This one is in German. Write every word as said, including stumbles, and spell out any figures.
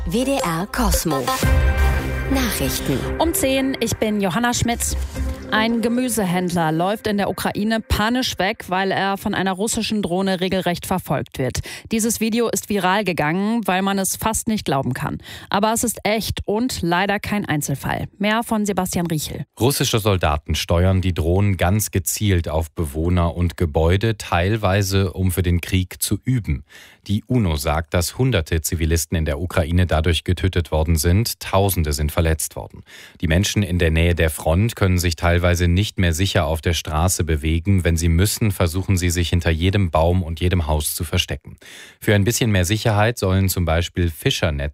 W D R Kosmo. Nachrichten. Um zehn, ich bin Johanna Schmidt. Ein Gemüsehändler läuft in der Ukraine panisch weg, weil er von einer russischen Drohne regelrecht verfolgt wird. Dieses Video ist viral gegangen, weil man es fast nicht glauben kann. Aber es ist echt und leider kein Einzelfall. Mehr von Sebastian Riechel. Russische Soldaten steuern die Drohnen ganz gezielt auf Bewohner und Gebäude, teilweise um für den Krieg zu üben. Die UNO sagt, dass hunderte Zivilisten in der Ukraine dadurch getötet worden sind. Tausende sind verletzt worden. Die Menschen in der Nähe der Front können sich teilweise nicht mehr sicher auf der Straße bewegen. Wenn sie müssen, versuchen sie sich hinter jedem Baum und jedem Haus zu verstecken. Für ein bisschen mehr Sicherheit sollen zum Beispiel Fischernetze